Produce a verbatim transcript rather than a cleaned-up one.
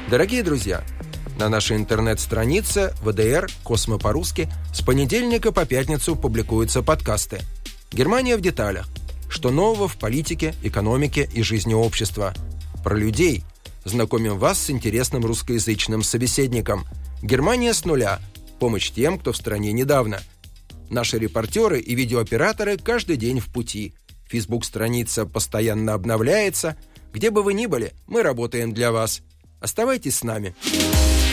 Дорогие друзья, на нашей интернет-странице вэ дэ эр «Космо по-русски» с понедельника по пятницу публикуются подкасты. «Германия в деталях. Что нового в политике, экономике и жизни общества?» Про людей. Знакомим вас с интересным русскоязычным собеседником. «Германия с нуля. Помощь тем, кто в стране недавно». Наши репортеры и видеооператоры каждый день в пути. Фейсбук-страница постоянно обновляется. Где бы вы ни были, мы работаем для вас. Оставайтесь с нами.